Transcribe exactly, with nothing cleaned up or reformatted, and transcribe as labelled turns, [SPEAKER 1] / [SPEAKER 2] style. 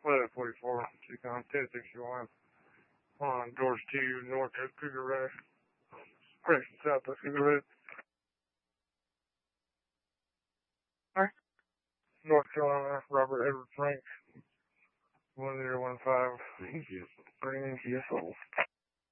[SPEAKER 1] eleven forty-four, Tucson, ten sixty-one. On George two, Northwest Cougar Road. Correction, Southwest Cougar Road. North Carolina, Robert Edward Frank. one zero one five.
[SPEAKER 2] Thank you.
[SPEAKER 1] Green, yes,